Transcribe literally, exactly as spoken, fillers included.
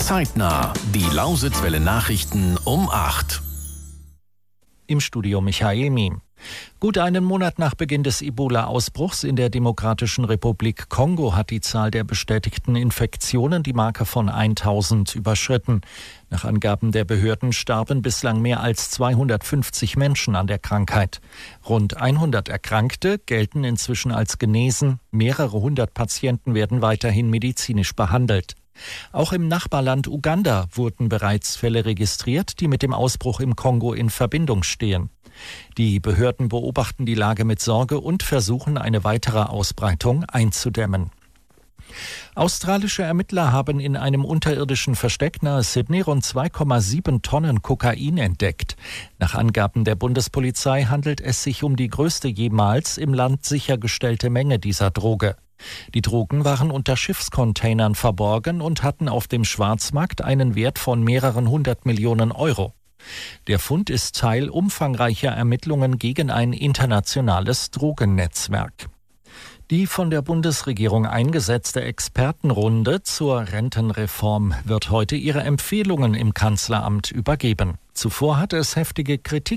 Zeitnah, die Lausitzwelle Nachrichten um acht. Im Studio Michael Miem. Gut einen Monat nach Beginn des Ebola-Ausbruchs in der Demokratischen Republik Kongo hat die Zahl der bestätigten Infektionen die Marke von tausend überschritten. Nach Angaben der Behörden starben bislang mehr als zweihundertfünfzig Menschen an der Krankheit. Rund hundert Erkrankte gelten inzwischen als genesen. Mehrere hundert Patienten werden weiterhin medizinisch behandelt. Auch im Nachbarland Uganda wurden bereits Fälle registriert, die mit dem Ausbruch im Kongo in Verbindung stehen. Die Behörden beobachten die Lage mit Sorge und versuchen, eine weitere Ausbreitung einzudämmen. Australische Ermittler haben in einem unterirdischen Versteck nahe Sydney rund zwei Komma sieben Tonnen Kokain entdeckt. Nach Angaben der Bundespolizei handelt es sich um die größte jemals im Land sichergestellte Menge dieser Droge. Die Drogen waren unter Schiffscontainern verborgen und hatten auf dem Schwarzmarkt einen Wert von mehreren hundert Millionen Euro. Der Fund ist Teil umfangreicher Ermittlungen gegen ein internationales Drogennetzwerk. Die von der Bundesregierung eingesetzte Expertenrunde zur Rentenreform wird heute ihre Empfehlungen im Kanzleramt übergeben. Zuvor hatte es heftige Kritik